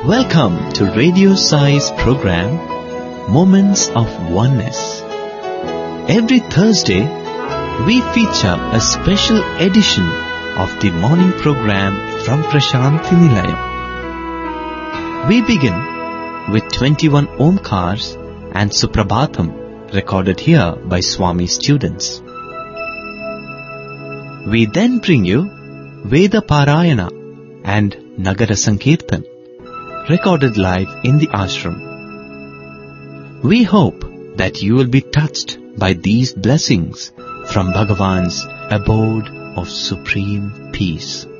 Welcome to Radio Sai's program, Moments of Oneness. Every Thursday, we feature a special edition of the morning program from Prashanthi Nilayam. We begin with 21 Omkars and Suprabhatam recorded here by Swami students. We then bring you Veda Parayana and Nagara Sankirtan recorded live in the ashram. We hope that you will be touched by these blessings from Bhagavan's abode of supreme peace.